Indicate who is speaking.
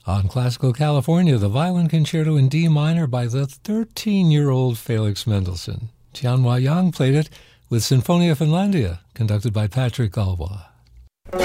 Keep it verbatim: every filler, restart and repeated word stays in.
Speaker 1: On Classical California, the Violin Concerto in D minor by the thirteen-year-old Felix Mendelssohn. Tianhua Yang played it with Sinfonia Finlandia, conducted by Patrick Galois.